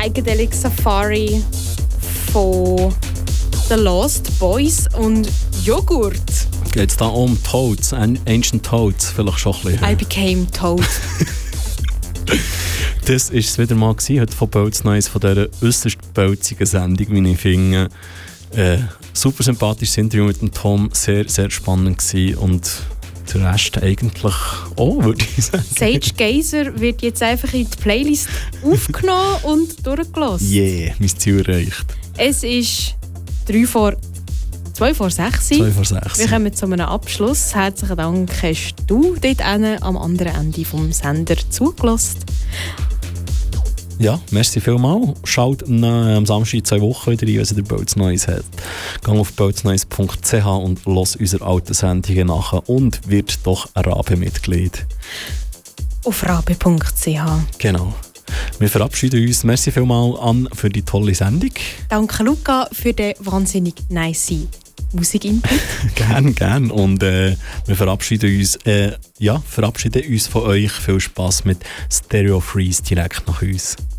Psychedelic Safari von The Lost Boys und Joghurt. Geht es da um Toads, Ancient Toads, vielleicht schon ein bisschen? I became Toad. Das war es wieder mal gewesen, heute von Belz Neues, von dieser äußerst belzigen Sendung, wie ich finde. Super sympathisches Interview mit dem Tom, sehr, sehr spannend gewesen und der Rest eigentlich auch, würde ich sagen. Sage Geyser wird jetzt einfach in die Playlist aufgenommen und durchgelassen. Yeah, mein Ziel erreicht. Es ist 2 vor 6. 2 vor 6. Wir kommen zu einem Abschluss. Herzlichen Dank, hast du dort am anderen Ende des Sender zugelassen. Ja, merci vielmals. Schaut am Samstag in 2 Wochen wieder rein, wenn ihr Belz Neues hat. Geh auf belzneues.ch und los unsere alten Sendungen nach und wird doch ein Rabe-Mitglied. Auf rabe.ch. Genau. Wir verabschieden uns. Merci vielmals an für die tolle Sendung. Danke Luca für den wahnsinnig nice Musikinput. Gern. Und wir verabschieden uns von euch. Viel Spass mit Stereo Freeze direkt nach uns.